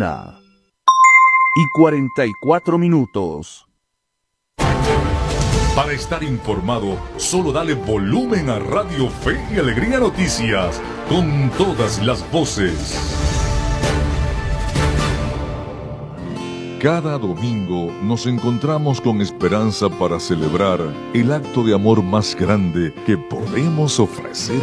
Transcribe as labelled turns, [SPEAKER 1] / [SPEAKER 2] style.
[SPEAKER 1] 1:44.
[SPEAKER 2] Para estar informado, solo dale volumen a Radio Fe y Alegría Noticias, con todas las voces. Cada domingo nos encontramos con esperanza para celebrar el acto de amor más grande que podemos ofrecer